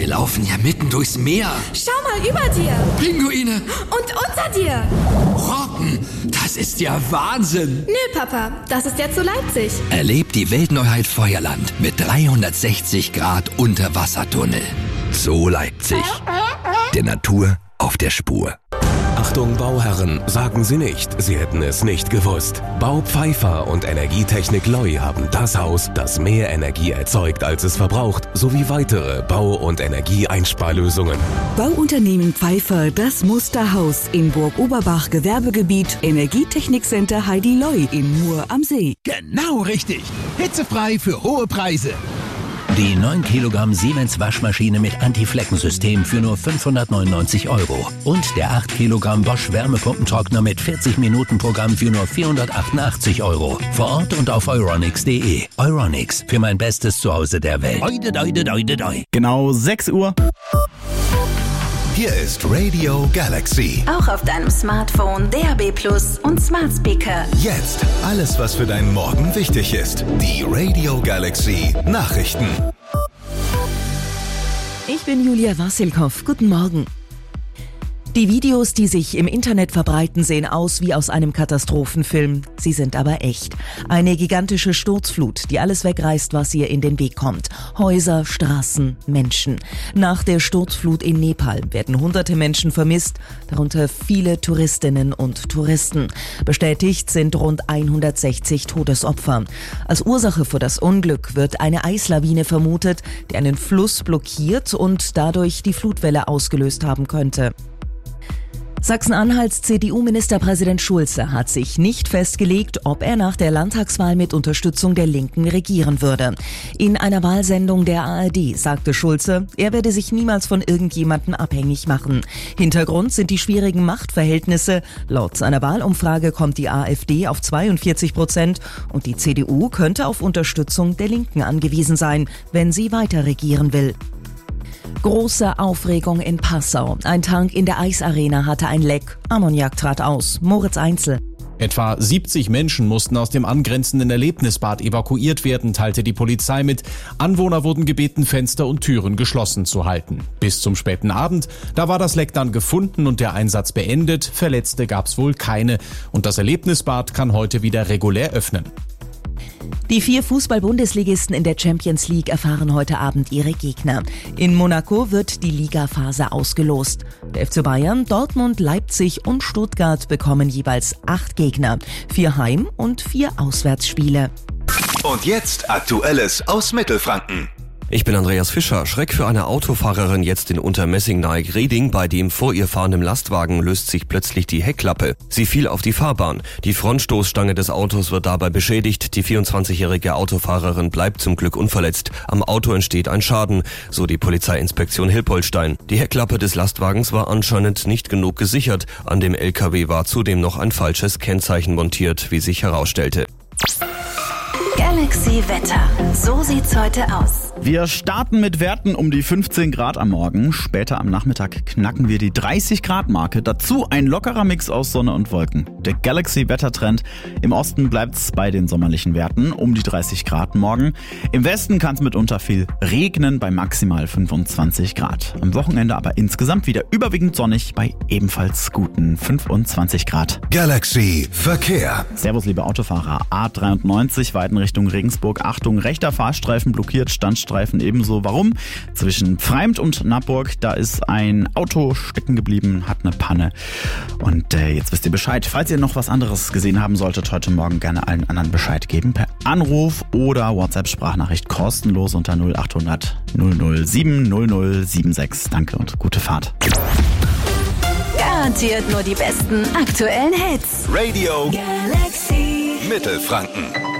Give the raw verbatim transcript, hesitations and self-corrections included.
Wir laufen ja mitten durchs Meer. Schau mal über dir. Pinguine. Und unter dir. Robben, das ist ja Wahnsinn. Nö, Papa, das ist jetzt so Leipzig. Erlebt die Weltneuheit Feuerland mit dreihundertsechzig Grad Unterwassertunnel. So Leipzig. Der Natur auf der Spur. Achtung Bauherren, sagen Sie nicht, Sie hätten es nicht gewusst. Bau Pfeiffer und Energietechnik Loi haben das Haus, das mehr Energie erzeugt, als es verbraucht, sowie weitere Bau- und Energieeinsparlösungen. Bauunternehmen Pfeiffer, das Musterhaus in Burg Oberbach, Gewerbegebiet, Energietechnikcenter Heidi Loi in Mur am See. Genau richtig. Hitzefrei für hohe Preise. Die neun Kilogramm Siemens Waschmaschine mit Anti-Flecken-System für nur fünfhundertneunundneunzig Euro. Und der acht Kilogramm Bosch Wärmepumpentrockner mit vierzig Minuten Programm für nur vierhundertachtundachtzig Euro. Vor Ort und auf euronics punkt de. Euronics, für mein bestes Zuhause der Welt. Doi, doi, doi, doi, doi. Genau sechs Uhr. Hier ist Radio Galaxy. Auch auf deinem Smartphone, D A B Plus und Smart Speaker. Jetzt alles, was für deinen Morgen wichtig ist. Die Radio Galaxy Nachrichten. Ich bin Julia Wassilkow. Guten Morgen. Die Videos, die sich im Internet verbreiten, sehen aus wie aus einem Katastrophenfilm. Sie sind aber echt. Eine gigantische Sturzflut, die alles wegreißt, was ihr in den Weg kommt. Häuser, Straßen, Menschen. Nach der Sturzflut in Nepal werden hunderte Menschen vermisst, darunter viele Touristinnen und Touristen. Bestätigt sind rund hundertsechzig Todesopfer. Als Ursache für das Unglück wird eine Eislawine vermutet, die einen Fluss blockiert und dadurch die Flutwelle ausgelöst haben könnte. Sachsen-Anhalts C D U-Ministerpräsident Schulze hat sich nicht festgelegt, ob er nach der Landtagswahl mit Unterstützung der Linken regieren würde. In einer Wahlsendung der A R D sagte Schulze, er werde sich niemals von irgendjemandem abhängig machen. Hintergrund sind die schwierigen Machtverhältnisse. Laut einer Wahlumfrage kommt die AfD auf zweiundvierzig Prozent und die C D U könnte auf Unterstützung der Linken angewiesen sein, wenn sie weiter regieren will. Große Aufregung in Passau. Ein Tank in der Eisarena hatte ein Leck. Ammoniak trat aus. Moritz Einzel. Etwa siebzig Menschen mussten aus dem angrenzenden Erlebnisbad evakuiert werden, teilte die Polizei mit. Anwohner wurden gebeten, Fenster und Türen geschlossen zu halten. Bis zum späten Abend, da war das Leck dann gefunden und der Einsatz beendet. Verletzte gab's wohl keine. Und das Erlebnisbad kann heute wieder regulär öffnen. Die vier Fußball-Bundesligisten in der Champions League erfahren heute Abend ihre Gegner. In Monaco wird die Ligaphase ausgelost. Der F C Bayern, Dortmund, Leipzig und Stuttgart bekommen jeweils acht Gegner. Vier Heim- und vier Auswärtsspiele. Und jetzt Aktuelles aus Mittelfranken. Ich bin Andreas Fischer. Schreck für eine Autofahrerin jetzt in Untermessing nahe Greding. Bei dem vor ihr fahrenden Lastwagen löst sich plötzlich die Heckklappe. Sie fiel auf die Fahrbahn. Die Frontstoßstange des Autos wird dabei beschädigt. Die vierundzwanzigjährige Autofahrerin bleibt zum Glück unverletzt. Am Auto entsteht ein Schaden, so die Polizeiinspektion Hilpoltstein. Die Heckklappe des Lastwagens war anscheinend nicht genug gesichert. An dem L K W war zudem noch ein falsches Kennzeichen montiert, wie sich herausstellte. Galaxy Wetter. So sieht's heute aus. Wir starten mit Werten um die fünfzehn Grad am Morgen. Später am Nachmittag knacken wir die dreißig Grad Marke. Dazu ein lockerer Mix aus Sonne und Wolken. Der Galaxy-Wettertrend. Im Osten bleibt's bei den sommerlichen Werten um die dreißig Grad morgen. Im Westen kann es mitunter viel regnen bei maximal fünfundzwanzig Grad. Am Wochenende aber insgesamt wieder überwiegend sonnig bei ebenfalls guten fünfundzwanzig Grad. Galaxy Verkehr. Servus liebe Autofahrer. A dreiundneunzig Weiden Richtung Regensburg. Achtung, rechter Fahrstreifen blockiert, Standstreifen ebenso. Warum? Zwischen Pfreimt und Nappburg, da ist ein Auto stecken geblieben, hat eine Panne. Und äh, jetzt wisst ihr Bescheid. Falls ihr noch was anderes gesehen haben solltet, heute Morgen gerne allen anderen Bescheid geben. Per Anruf oder WhatsApp-Sprachnachricht kostenlos unter null achthundert null null sieben null null sieben sechs. Danke und gute Fahrt. Garantiert nur die besten aktuellen Hits. Radio Galaxy Mittelfranken.